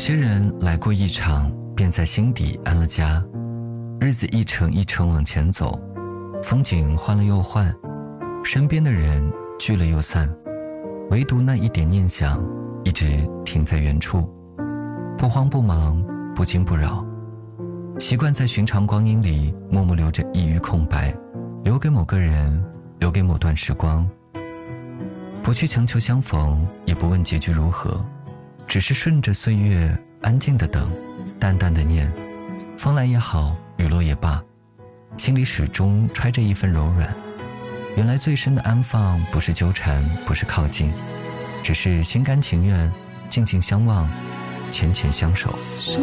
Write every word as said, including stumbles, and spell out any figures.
些人来过一场，便在心底安了家，日子一程一程往前走，风景换了又换，身边的人聚了又散，唯独那一点念想一直停在原处，不慌不忙，不惊不扰，习惯在寻常光阴里默默留着一隅空白，留给某个人，留给某段时光，不去强求相逢，也不问结局如何，只是顺着岁月安静的等，淡淡的念，风来也好，雨落也罢，心里始终揣着一份柔软。原来最深的安放不是纠缠，不是靠近，只是心甘情愿，静静相望，浅浅相守。